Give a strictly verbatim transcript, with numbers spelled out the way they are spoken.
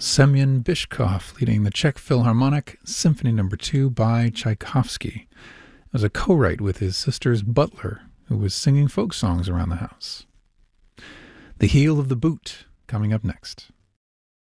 Semyon Bishkov leading the Czech Philharmonic Symphony Number two by Tchaikovsky. It was a co-write with his sister's butler, who was singing folk songs around the house. The Heel of the Boot, coming up next.